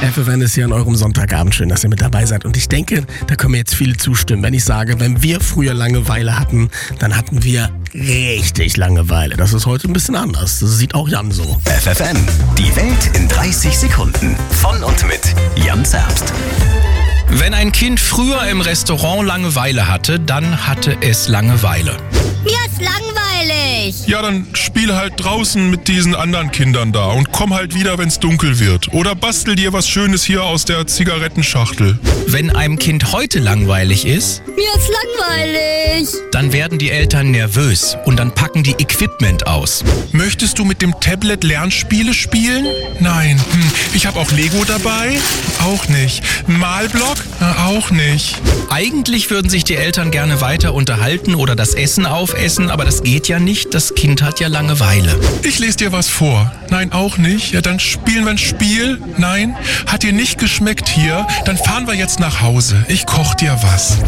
FFN ist hier an eurem Sonntagabend. Schön, dass ihr mit dabei seid. Und ich denke, da können mir jetzt viele zustimmen, wenn ich sage, wenn wir früher Langeweile hatten, dann hatten wir richtig Langeweile. Das ist heute ein bisschen anders. Das sieht auch Jan so. FFN, die Welt in 30 Sekunden. Von und mit Jan Zerbst. Wenn ein Kind früher im Restaurant Langeweile hatte, dann hatte es Langeweile. Mir ist langweilig. Ja, dann spiel halt draußen mit diesen anderen Kindern da und komm halt wieder, wenn's dunkel wird. Oder bastel dir was Schönes hier aus der Zigarettenschachtel. Wenn einem Kind heute langweilig ist, Mir ist langweilig. dann werden die Eltern nervös und dann packen die Equipment aus. Möchtest du mit dem Tablet Lernspiele spielen? Nein. Ich habe auch Lego dabei? Auch nicht. Malblock? Auch nicht. Eigentlich würden sich die Eltern gerne weiter unterhalten oder das Essen aufessen, aber das geht ja nicht. Das Kind hat ja Langeweile. Ich lese dir was vor. Nein, auch nicht. Ja, dann spielen wir ein Spiel. Nein. Hat dir nicht geschmeckt hier? Dann fahren wir jetzt nach Hause. Ich koch dir was.